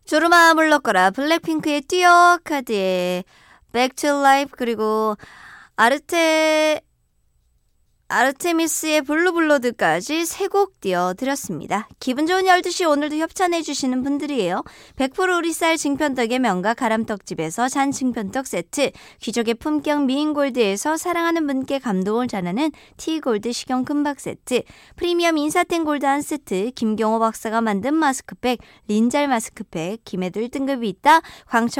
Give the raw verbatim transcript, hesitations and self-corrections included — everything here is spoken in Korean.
조르마 물러거라 블랙핑크의 뛰어 카드의 Back to Life 그리고 아르테 아르테미스의 블루블러드까지 세 곡 띄워드렸습니다. 기분 좋은 열두 시 오늘도 협찬해주시는 분들이에요. 백 퍼센트 우리쌀 징편떡의 명가 가람떡집에서 잔 징편떡 세트, 귀족의 품격 미인골드에서 사랑하는 분께 감동을 전하는 티골드 식용 금박 세트, 프리미엄 인사템 골드 한 세트, 김경호 박사가 만든 마스크팩 린잘 마스크팩, 김해들 등급이 있다 광천